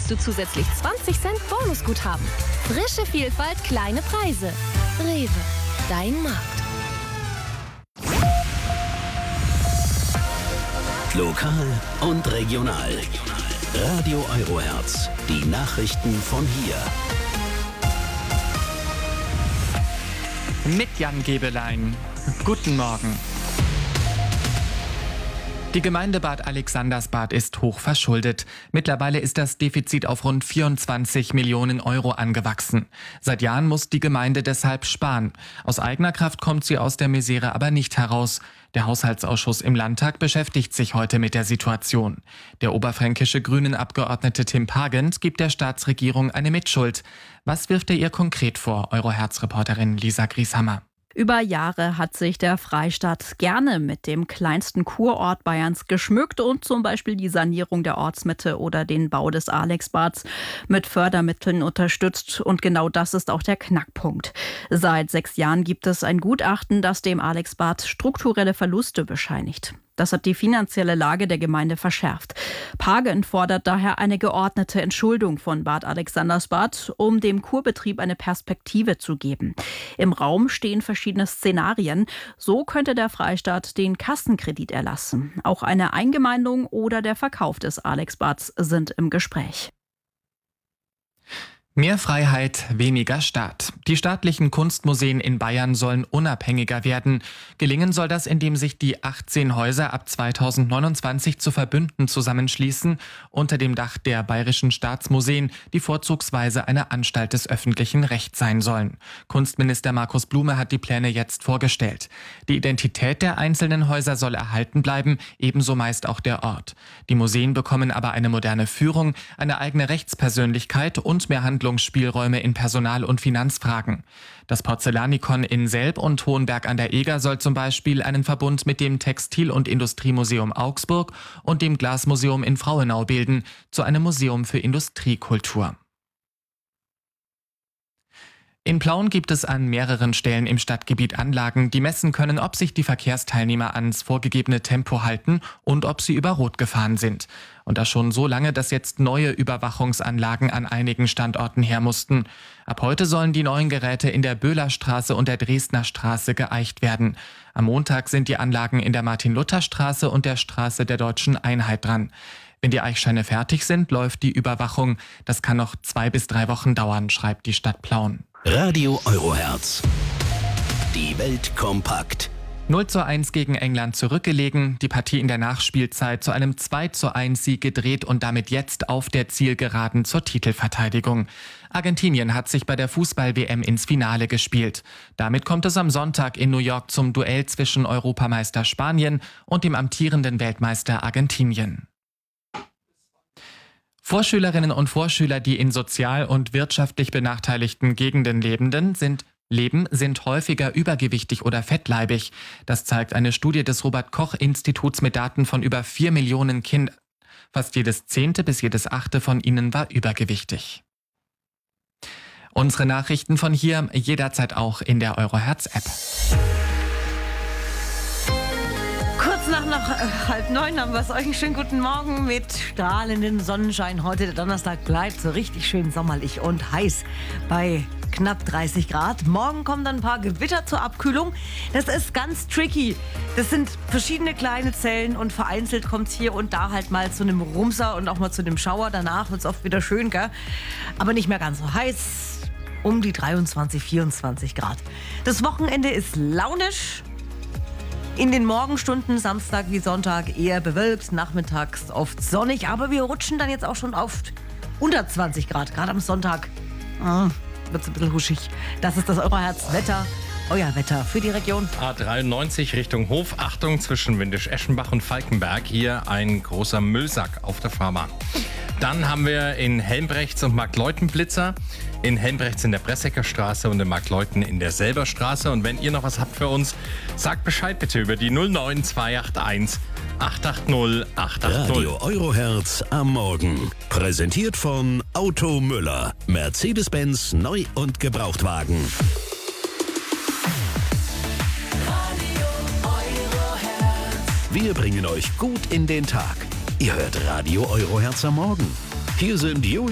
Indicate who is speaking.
Speaker 1: erhältst du zusätzlich 20 Cent Bonusguthaben. Frische Vielfalt, kleine Preise. Rewe, dein Markt.
Speaker 2: Lokal und regional. Radio Eurohertz. Die Nachrichten von hier.
Speaker 3: Mit Jan Gebelein. Guten Morgen. Die Gemeinde Bad Alexandersbad ist hoch verschuldet. Mittlerweile ist das Defizit auf rund 24 Millionen Euro angewachsen. Seit Jahren muss die Gemeinde deshalb sparen. Aus eigener Kraft kommt sie aus der Misere aber nicht heraus. Der Haushaltsausschuss im Landtag beschäftigt sich heute mit der Situation. Der oberfränkische Grünen-Abgeordnete Tim Pagent gibt der Staatsregierung eine Mitschuld. Was wirft er ihr konkret vor, Eurohertz-Reporterin Lisa Grieshammer?
Speaker 4: Über Jahre hat sich der Freistaat gerne mit dem kleinsten Kurort Bayerns geschmückt und zum Beispiel die Sanierung der Ortsmitte oder den Bau des Alexbads mit Fördermitteln unterstützt. Und genau das ist auch der Knackpunkt. Seit 6 Jahren gibt es ein Gutachten, das dem Alexbad strukturelle Verluste bescheinigt. Das hat die finanzielle Lage der Gemeinde verschärft. Pagent fordert daher eine geordnete Entschuldung von Bad Alexandersbad, um dem Kurbetrieb eine Perspektive zu geben. Im Raum stehen verschiedene Szenarien. So könnte der Freistaat den Kassenkredit erlassen. Auch eine Eingemeindung oder der Verkauf des Alexbads sind im Gespräch.
Speaker 3: Mehr Freiheit, weniger Staat. Die staatlichen Kunstmuseen in Bayern sollen unabhängiger werden. Gelingen soll das, indem sich die 18 Häuser ab 2029 zu Verbünden zusammenschließen, unter dem Dach der Bayerischen Staatsmuseen, die vorzugsweise eine Anstalt des öffentlichen Rechts sein sollen. Kunstminister Markus Blume hat die Pläne jetzt vorgestellt. Die Identität der einzelnen Häuser soll erhalten bleiben, ebenso meist auch der Ort. Die Museen bekommen aber eine moderne Führung, eine eigene Rechtspersönlichkeit und mehr Handlungsspielräume in Personal- und Finanzfragen. Das Porzellanikon in Selb und Hohenberg an der Eger soll zum Beispiel einen Verbund mit dem Textil- und Industriemuseum Augsburg und dem Glasmuseum in Frauenau bilden, zu einem Museum für Industriekultur. In Plauen gibt es an mehreren Stellen im Stadtgebiet Anlagen, die messen können, ob sich die Verkehrsteilnehmer ans vorgegebene Tempo halten und ob sie über Rot gefahren sind. Und das schon so lange, dass jetzt neue Überwachungsanlagen an einigen Standorten her mussten. Ab heute sollen die neuen Geräte in der Böhlerstraße und der Dresdner Straße geeicht werden. Am Montag sind die Anlagen in der Martin-Luther-Straße und der Straße der Deutschen Einheit dran. Wenn die Eichscheine fertig sind, läuft die Überwachung. Das kann noch 2 bis 3 Wochen dauern, schreibt die Stadt Plauen.
Speaker 2: Radio Eurohertz. Die Welt kompakt.
Speaker 3: 0:1 gegen England zurückgelegen, die Partie in der Nachspielzeit zu einem 2:1 Sieg gedreht und damit jetzt auf der Zielgeraden zur Titelverteidigung. Argentinien hat sich bei der Fußball-WM ins Finale gespielt. Damit kommt es am Sonntag in New York zum Duell zwischen Europameister Spanien und dem amtierenden Weltmeister Argentinien. Vorschülerinnen und Vorschüler, die in sozial und wirtschaftlich benachteiligten Gegenden sind häufiger übergewichtig oder fettleibig. Das zeigt eine Studie des Robert-Koch-Instituts mit Daten von über 4 Millionen Kindern. Fast jedes 10. bis jedes 8. von ihnen war übergewichtig. Unsere Nachrichten von hier jederzeit auch in der Eurohertz-App.
Speaker 5: Kurz nach 8:30 haben wir es euch. Einen schönen guten Morgen mit strahlendem Sonnenschein. Heute der Donnerstag bleibt so richtig schön sommerlich und heiß bei knapp 30 Grad. Morgen kommen dann ein paar Gewitter zur Abkühlung. Das ist ganz tricky. Das sind verschiedene kleine Zellen und vereinzelt kommt es hier und da halt mal zu einem Rumser und auch mal zu einem Schauer. Danach wird es oft wieder schön, gell? Aber nicht mehr ganz so heiß. Um die 23, 24 Grad. Das Wochenende ist launisch. In den Morgenstunden, Samstag wie Sonntag, eher bewölkt, nachmittags oft sonnig. Aber wir rutschen dann jetzt auch schon auf unter 20 Grad. Gerade am Sonntag wird es ein bisschen huschig. Das ist das Eurohertz-Wetter. Euer Wetter für die Region.
Speaker 6: A93 Richtung Hof. Achtung, zwischen Windisch-Eschenbach und Falkenberg. Hier ein großer Müllsack auf der Fahrbahn. Dann haben wir in Helmbrechts und Markleuten Blitzer. In Helmbrechts in der Bressecker Straße und in Markleuten in der Selberstraße. Und wenn ihr noch was habt für uns, sagt Bescheid bitte über die 09281 880 880.
Speaker 2: Radio Eurohertz am Morgen. Präsentiert von Auto Müller. Mercedes-Benz Neu- und Gebrauchtwagen. Wir bringen euch gut in den Tag. Ihr hört Radio Eurohertz am Morgen. Hier sind